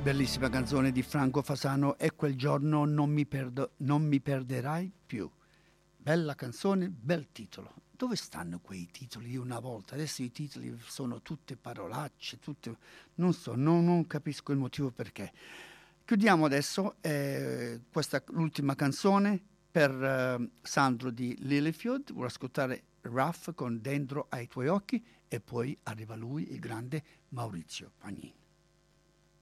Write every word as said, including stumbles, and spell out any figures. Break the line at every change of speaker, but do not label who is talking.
Bellissima canzone di Franco Fasano, E quel giorno non mi, perdo, non mi perderai più. Bella canzone, bel titolo. Dove stanno quei titoli di una volta? Adesso i titoli sono tutte parolacce, tutte... non so, non, non capisco il motivo perché. Chiudiamo adesso eh, questa l'ultima canzone per eh, Sandro di Lilyfield. Vuoi ascoltare Ruff con Dentro ai tuoi occhi e poi arriva lui, il grande Maurizio Pagni.